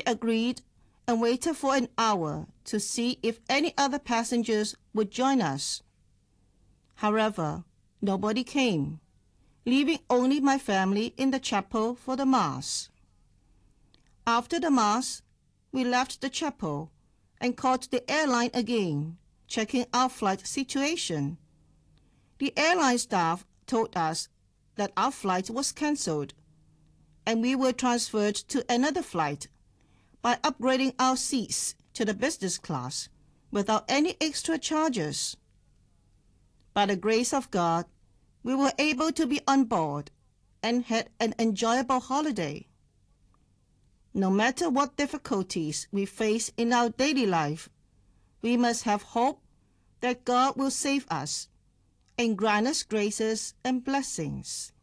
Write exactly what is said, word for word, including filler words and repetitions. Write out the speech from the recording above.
agreed and waited for an hour to see if any other passengers would join us. However, nobody came, leaving only my family in the chapel for the Mass. After the Mass, we left the chapel and called the airline again, checking our flight situation. The airline staff told us that our flight was cancelled, and we were transferred to another flight by upgrading our seats to the business class without any extra charges. By the grace of God, we were able to be on board and had an enjoyable holiday. No matter what difficulties we face in our daily life, we must have hope that God will save us and grant us graces and blessings.